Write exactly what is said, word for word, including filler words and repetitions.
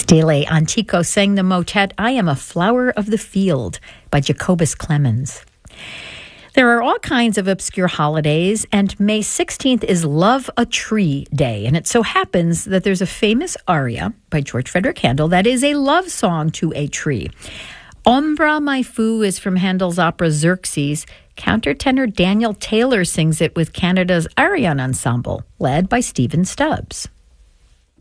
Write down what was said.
Stile Antico sang the motet I Am a Flower of the Field by Jacobus Clemens. There are all kinds of obscure holidays, and May sixteenth is Love a Tree Day, and it so happens that there's a famous aria by George Frederick Handel that is a love song to a tree. Ombra My Foo is from Handel's opera Xerxes. Countertenor Daniel Taylor sings it with Canada's Arion Ensemble, led by Stephen Stubbs.